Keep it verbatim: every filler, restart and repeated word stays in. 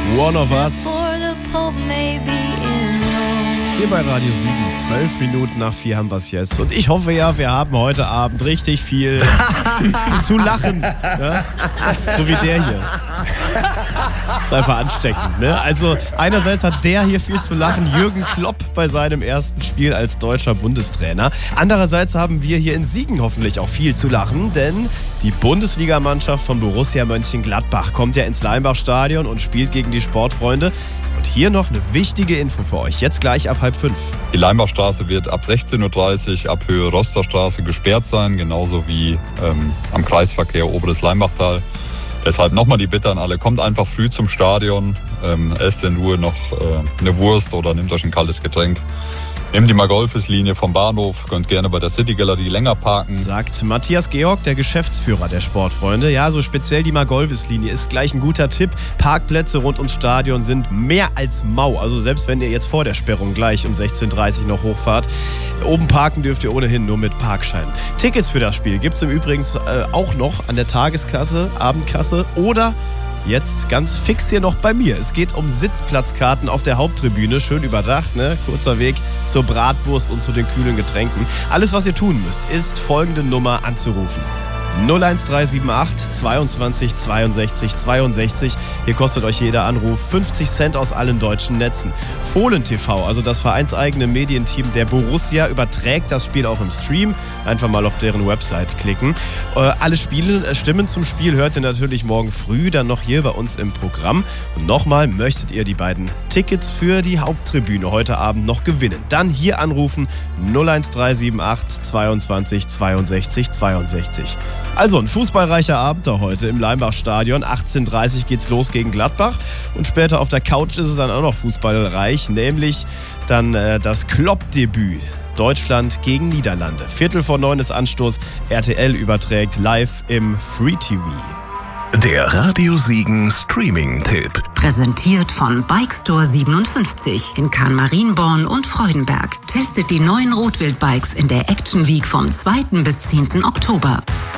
One of Us. Hier bei Radio sieben, zwölf Minuten nach vier haben wir es jetzt. Und ich hoffe ja, wir haben heute Abend richtig viel zu lachen. Ja? So wie der hier. Ist einfach ansteckend, ne? Also einerseits hat der hier viel zu lachen, Jürgen Klopp bei seinem ersten Spiel als deutscher Bundestrainer. Andererseits haben wir hier in Siegen hoffentlich auch viel zu lachen, denn die Bundesligamannschaft von Borussia Mönchengladbach kommt ja ins Leimbach-Stadion und spielt gegen die Sportfreunde. Und hier noch eine wichtige Info für euch, jetzt gleich ab halb fünf. Die Leimbachstraße wird ab sechzehn Uhr dreißig ab Höhe Rosterstraße gesperrt sein, genauso wie ähm, am Kreisverkehr Oberes Leimbachtal. Deshalb nochmal die Bitte an alle, kommt einfach früh zum Stadion, ähm, esst in Ruhe noch äh, eine Wurst oder nehmt euch ein kaltes Getränk. Nehmt die Margolfes-Linie vom Bahnhof, könnt gerne bei der City-Galerie länger parken. Sagt Matthias Georg, der Geschäftsführer der Sportfreunde. Ja, so speziell die Margolfes-Linie ist gleich ein guter Tipp. Parkplätze rund ums Stadion sind mehr als mau. Also selbst wenn ihr jetzt vor der Sperrung gleich um sechzehn Uhr dreißig noch hochfahrt. Oben parken dürft ihr ohnehin nur mit Parkschein. Tickets für das Spiel gibt es im Übrigen äh, auch noch an der Tageskasse, Abendkasse oder jetzt ganz fix hier noch bei mir. Es geht um Sitzplatzkarten auf der Haupttribüne. Schön überdacht, ne? Kurzer Weg zur Bratwurst und zu den kühlen Getränken. Alles, was ihr tun müsst, ist folgende Nummer anzurufen. null eins drei sieben acht zweiundzwanzig zweiundsechzig zweiundsechzig. Hier kostet euch jeder Anruf fünfzig Cent aus allen deutschen Netzen. Fohlen T V, also das vereinseigene Medienteam der Borussia, überträgt das Spiel auch im Stream. Einfach mal auf deren Website klicken. Äh, alle Spiele, äh, Stimmen zum Spiel hört ihr natürlich morgen früh dann noch hier bei uns im Programm. Und nochmal, möchtet ihr die beiden Tickets für die Haupttribüne heute Abend noch gewinnen? Dann hier anrufen null eins drei sieben acht zweiundzwanzig zweiundsechzig zweiundsechzig. Also ein fußballreicher Abend da heute im Leimbach-Stadion. achtzehn Uhr dreißig geht's los gegen Gladbach. Und später auf der Couch ist es dann auch noch fußballreich, nämlich dann äh, das Klopp-Debüt. Deutschland gegen Niederlande. Viertel vor neun ist Anstoß. R T L überträgt live im Free T V. Der Radio Siegen Streaming-Tipp. Präsentiert von Bikestore siebenundfünfzig in Kahn-Marienborn und Freudenberg. Testet die neuen Rotwild-Bikes in der Action Week vom zweiten bis zehnten Oktober.